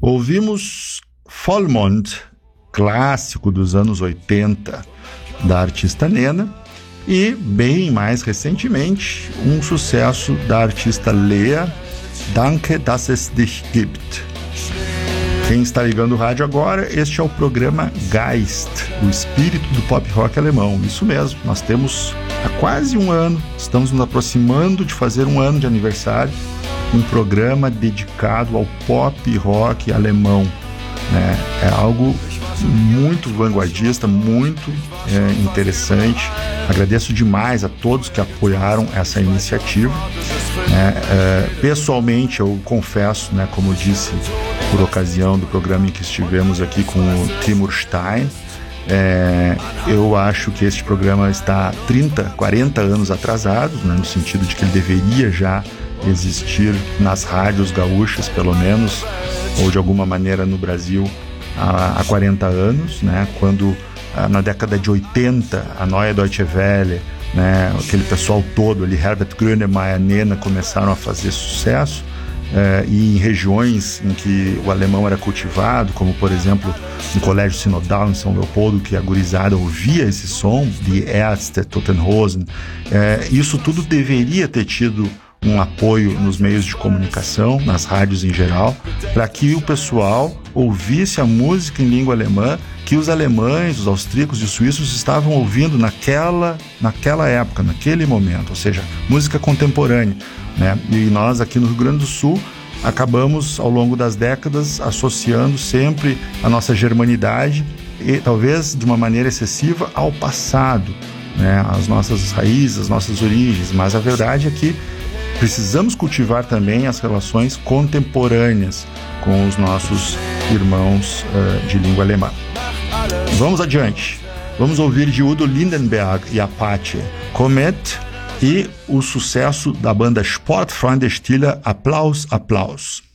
Ouvimos Vollmond, clássico dos anos 80, da artista Nena, e, bem mais recentemente, um sucesso da artista Lea, Danke, dass es dich gibt. Quem está ligando o rádio agora, este é o programa Geist, o espírito do pop rock alemão. Isso mesmo, nós temos há quase um ano, estamos nos aproximando de fazer um ano de aniversário, um programa dedicado ao pop rock alemão, né? É algo muito vanguardista, muito interessante. Agradeço demais a todos que apoiaram essa iniciativa, né? Pessoalmente, eu confesso, né, como eu disse por ocasião do programa em que estivemos aqui com o Timur Stein, eu acho que este programa está 30, 40 anos atrasado, né, no sentido de que ele deveria já existir nas rádios gaúchas, pelo menos, ou de alguma maneira no Brasil, há 40 anos, né, quando na década de 80 a Neue Deutsche Welle, né, aquele pessoal todo ali, Herbert Grönemeyer, Nena, começaram a fazer sucesso, e em regiões em que o alemão era cultivado, como por exemplo no Colégio Sinodal em São Leopoldo, que a gurizada ouvia esse som, Die Ärzte, Toten Hosen, isso tudo deveria ter tido um apoio nos meios de comunicação, nas rádios em geral, para que o pessoal ouvisse a música em língua alemã que os alemães, os austríacos e os suíços estavam ouvindo naquela época, naquele momento, ou seja, música contemporânea, né? E nós aqui no Rio Grande do Sul acabamos ao longo das décadas associando sempre a nossa germanidade e talvez de uma maneira excessiva ao passado, né? As nossas raízes, as nossas origens, mas a verdade é que precisamos cultivar também as relações contemporâneas com os nossos irmãos de língua alemã. Vamos adiante. Vamos ouvir de Udo Lindenberg e Apache, Comet, e o sucesso da banda Sportfreunde Stiller, Applaus, Applaus.